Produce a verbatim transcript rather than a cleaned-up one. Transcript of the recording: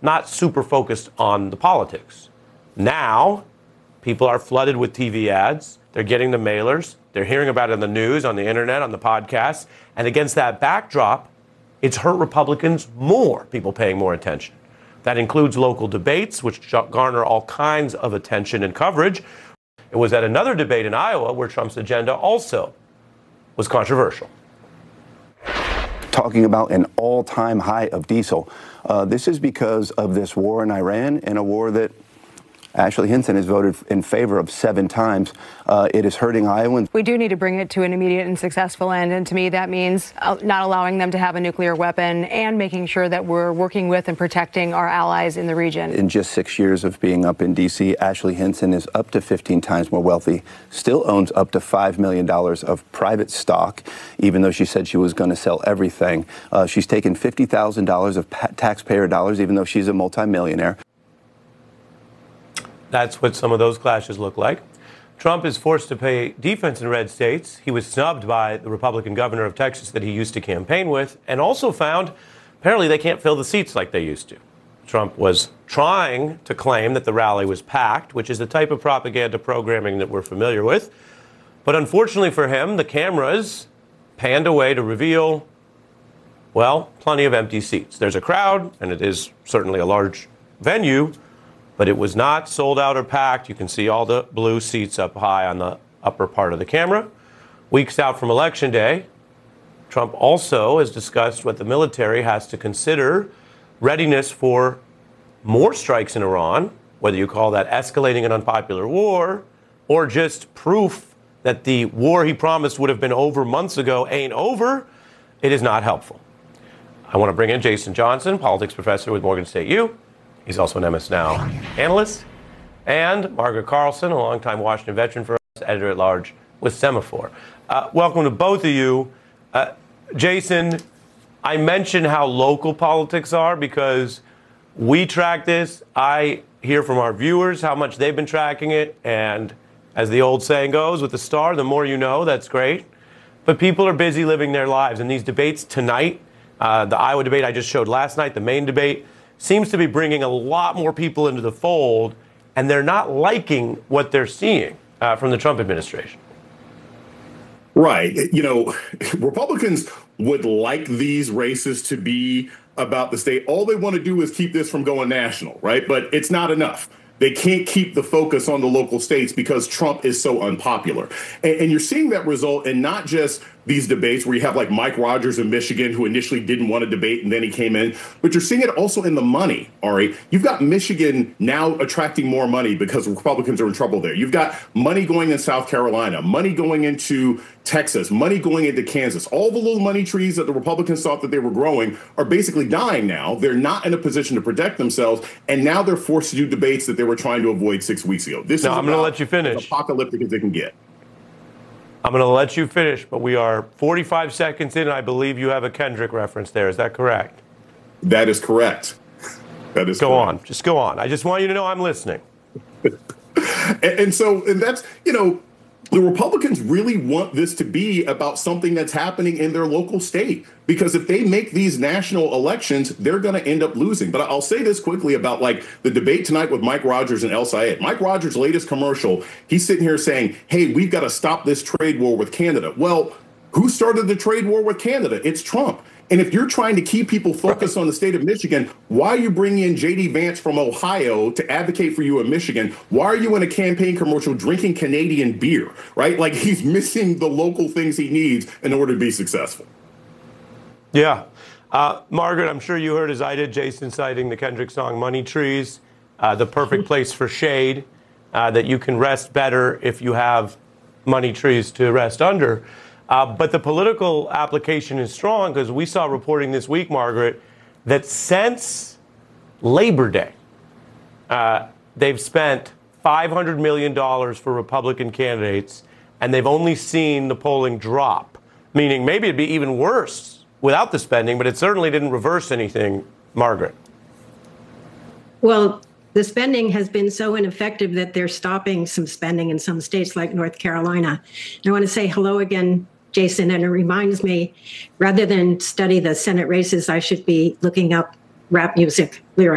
not super focused on the politics. Now, people are flooded with T V ads. They're getting the mailers. They're hearing about it on the news, on the internet, on the podcasts. And against that backdrop, it's hurt Republicans more, people paying more attention. That includes local debates, which garner all kinds of attention and coverage. It was at another debate in Iowa where Trump's agenda also was controversial. Talking about an all-time high of diesel. Uh, this is because of this war in Iran, and a war that Ashley Hinson has voted in favor of seven times. Uh, it is hurting Iowans. We do need to bring it to an immediate and successful end. And to me, that means uh, not allowing them to have a nuclear weapon and making sure that we're working with and protecting our allies in the region. In just six years of being up in D C, Ashley Hinson is up to fifteen times more wealthy, still owns up to five million dollars of private stock, even though she said she was going to sell everything. Uh, she's taken fifty thousand dollars of pa- taxpayer dollars, even though she's a multimillionaire. That's what some of those clashes look like. Trump is forced to pay defense in red states. He was snubbed by the Republican governor of Texas that he used to campaign with, and also found apparently they can't fill the seats like they used to. Trump was trying to claim that the rally was packed, which is the type of propaganda programming that we're familiar with. But unfortunately for him, the cameras panned away to reveal, well, plenty of empty seats. There's a crowd, and it is certainly a large venue, but it was not sold out or packed. You can see all the blue seats up high on the upper part of the camera. Weeks out from Election Day, Trump also has discussed what the military has to consider readiness for more strikes in Iran, whether you call that escalating an unpopular war or just proof that the war he promised would have been over months ago ain't over. It is not helpful. I want to bring in Jason Johnson, politics professor with Morgan State U. He's also an M S Now analyst. And Margaret Carlson, a longtime Washington veteran for us, editor-at-large with Semaphore. Uh, welcome to both of you. Uh, Jason, I mentioned how local politics are because we track this. I hear from our viewers how much they've been tracking it. And as the old saying goes, with the star, the more you know, that's great. But people are busy living their lives. And these debates tonight, uh, the Iowa debate I just showed last night, the main debate, seems to be bringing a lot more people into the fold, and they're not liking what they're seeing uh, from the Trump administration. Right. You know, Republicans would like these races to be about the state. All they want to do is keep this from going national, right? But it's not enough. They can't keep the focus on the local states because Trump is so unpopular. And, and you're seeing that result in not just these debates where you have like Mike Rogers in Michigan, who initially didn't want to debate and then he came in, but you're seeing it also in the money, Ari. You've got Michigan now attracting more money because Republicans are in trouble there. You've got money going in South Carolina, money going into Texas, money going into Kansas. All the little money trees that the Republicans thought that they were growing are basically dying now. They're not in a position to protect themselves, and now they're forced to do debates that they were trying to avoid six weeks ago. This no, is I'm going to let you finish. As apocalyptic as they can get. I'm going to let you finish, but we are forty-five seconds in, and I believe you have a Kendrick reference there. Is that correct? That is correct. That is Go correct. on. Just go on. I just want you to know I'm listening. and, and so, and that's, you know, the Republicans really want this to be about something that's happening in their local state, because if they make these national elections, they're going to end up losing. But I'll say this quickly about like the debate tonight with Mike Rogers and El Sayed. Mike Rogers' latest commercial, he's sitting here saying, hey, we've got to stop this trade war with Canada. Well, who started the trade war with Canada? It's Trump. And if you're trying to keep people focused on the state of Michigan, why are you bringing in J D Vance from Ohio to advocate for you in Michigan? Why are you in a campaign commercial drinking Canadian beer, right? Like he's missing the local things he needs in order to be successful. Yeah. Uh, Margaret, I'm sure you heard, as I did, Jason citing the Kendrick song Money Trees, uh, the perfect place for shade, uh, that you can rest better if you have money trees to rest under. Uh, but the political application is strong because we saw reporting this week, Margaret, that since Labor Day, uh, they've spent five hundred million dollars for Republican candidates, and they've only seen the polling drop, meaning maybe it'd be even worse without the spending, but it certainly didn't reverse anything, Margaret. Well, the spending has been so ineffective that they're stopping some spending in some states like North Carolina. I want to say hello again, Jason, and it reminds me, rather than study the Senate races, I should be looking up rap music lyrics.